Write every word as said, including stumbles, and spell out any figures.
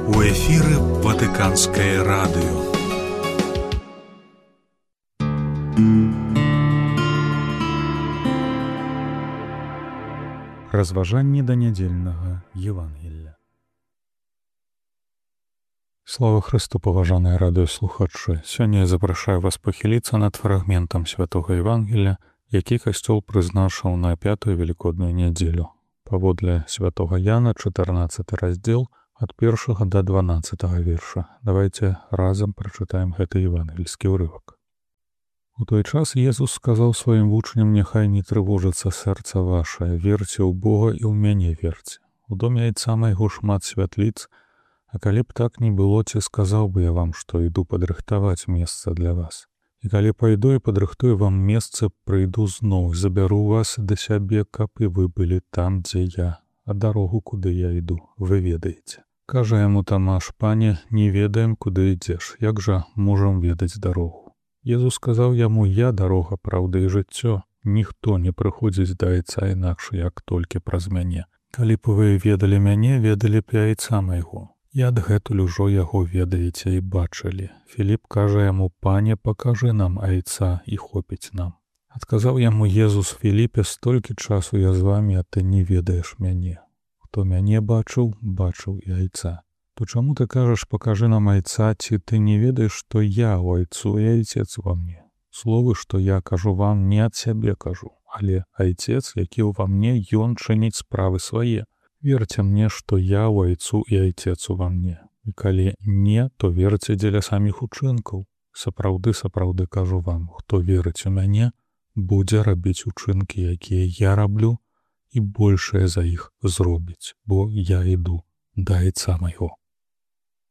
У эфіры Ватыканскае радыё. Разважанні да нядзельнага Евангелля. Слава Христу, паважаныя радыёслухачы! Сёння я запрашаю вас пахіліцца над фрагментам святога Евангелля, які касцёл прызначыў на пятую велікодную нядзелю. Паводле святога Яна, чатырнаццаты раздзел, ад першага да дванаццатага верша. Давайте разам прачытаем гэты евангельскі ўрывак. У той час Езус сказаў сваім вучням: «Няхай не трывожыцца сэрца вашае, верце ў Бога і ў мяне верце. У доме айца майго шмат святліц, а калі б так не было, ці сказаў бы я вам, што іду падрыхтаваць месца для вас. І калі пайду і падрыхтую вам месца, прыйду зноў, забяру вас да сябе, каб і вы былі там, дзе я, а дарогу, куды я іду, вы ведаеце». Кажа яму Тамаш: «Пане, не ведаем, куды ідзеш, як жа можам ведаць дарогу?» Езус сказаў яму: «Я дарога, праўда і жыццё. Ніхто не прыходзіць да айца інакш, як толькі праз мяне. Калі б вы ведалі мяне, ведалі б і айца майго. І адгэтуль ужо яго ведаеце і бачылі». Філіп кажа яму: «Пане, пакажы нам айца, і хопіць нам». Адказаў яму Езус: «Філіпе, столькі часу я з вамі, а ты не ведаеш мяне. Хто мяне бачыў, бачыў і айца. То чаму ты кажаш: пакажы нам айца, ці ты не ведаеш, што я ў айцу і айцец ва мне? Словы, што я кажу вам, не ад сябе кажу, але айцец, які ўва мне, ён чыніць справы свае. Верце мне, што я ў айцу і айцец ува мне. І калі не, то верце дзеля саміх учынкаў. Сапраўды, сапраўды кажу вам, хто верыць у мяне, будзе рабіць учынкі, якія я раблю, і большае за іх зробіць, бо я іду да айца майго».